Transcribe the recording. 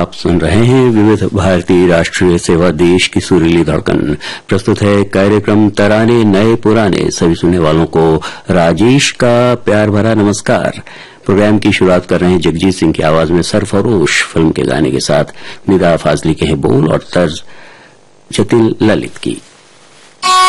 आप सुन रहे हैं विविध भारती राष्ट्रीय सेवा देश की सुरीली धड़कन। प्रस्तुत है कार्यक्रम तराने नए पुराने। सभी सुनने वालों को राजेश का प्यार भरा नमस्कार। प्रोग्राम की शुरुआत कर रहे हैं जगजीत सिंह की आवाज में सरफरोश फिल्म के गाने के साथ। निदा फाजली के हैं बोल और तर्ज जतिन ललित की।